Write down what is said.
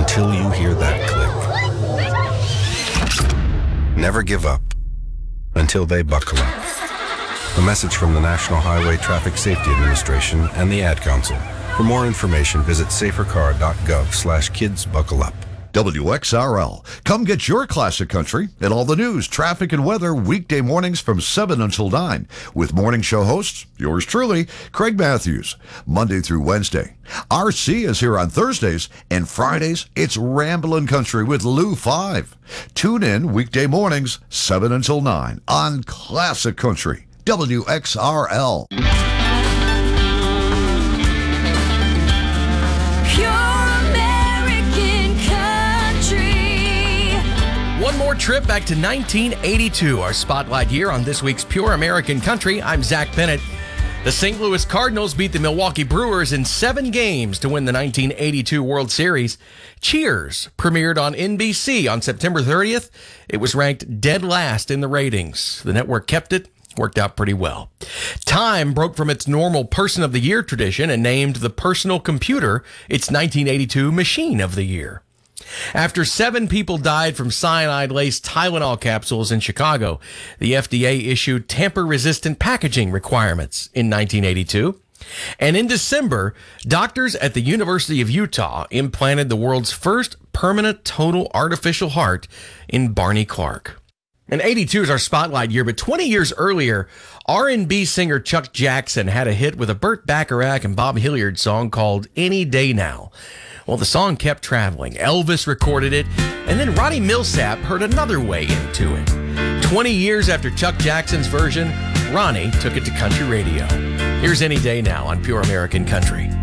until you hear that click. Never give up until they buckle up. A message from the National Highway Traffic Safety Administration and the Ad Council. For more information, visit safercar.gov/kidsbuckleup. WXRL. Come get your classic country and all the news, traffic, and weather weekday mornings from 7 until 9 with morning show hosts, yours truly, Craig Matthews, Monday through Wednesday. RC is here on Thursdays, and Fridays, it's Ramblin' Country with Lou 5. Tune in weekday mornings, 7 until 9 on Classic Country, WXRL. One more trip back to 1982, our spotlight year on this week's Pure American Country. I'm Zach Bennett. The St. Louis Cardinals beat the Milwaukee Brewers in 7 games to win the 1982 World Series. Cheers premiered on NBC on September 30th. It was ranked dead last in the ratings. The network kept it. Worked out pretty well. Time broke from its normal Person of the Year tradition and named the personal computer its 1982 Machine of the Year. After 7 people died from cyanide-laced Tylenol capsules in Chicago, the FDA issued tamper-resistant packaging requirements in 1982. And in December, doctors at the University of Utah implanted the world's first permanent total artificial heart in Barney Clark. And 82 is our spotlight year, but 20 years earlier, R&B singer Chuck Jackson had a hit with a Burt Bacharach and Bob Hilliard song called Any Day Now. Well, the song kept traveling. Elvis recorded it, and then Ronnie Millsap heard another way into it. 20 years after Chuck Jackson's version, Ronnie took it to country radio. Here's Any Day Now on Pure American Country.